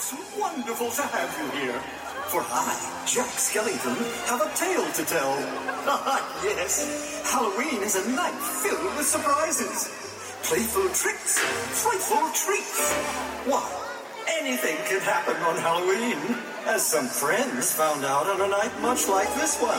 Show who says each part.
Speaker 1: It's wonderful to have you here. For I, Jack Skellington, have a tale to tell. Yes, Halloween is a night filled with surprises. Playful tricks, frightful treats. Why, anything can happen on Halloween, as some friends found out on a night much like this one.